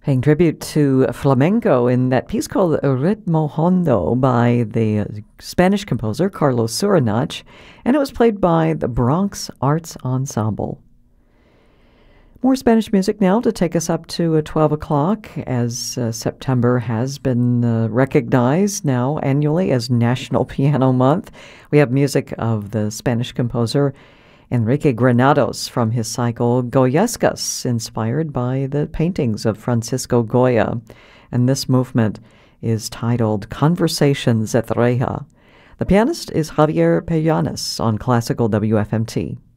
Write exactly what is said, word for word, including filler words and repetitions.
Paying tribute to flamenco in that piece called Ritmo Hondo by the Spanish composer Carlos Surinach, and it was played by the Bronx Arts Ensemble. More Spanish music now to take us up to uh, twelve o'clock, as uh, September has been uh, recognized now annually as National Piano Month. We have music of the Spanish composer Enrique Granados from his cycle Goyescas, inspired by the paintings of Francisco Goya. And this movement is titled Conversations at Reja. The pianist is Javier Pellanes on Classical W F M T.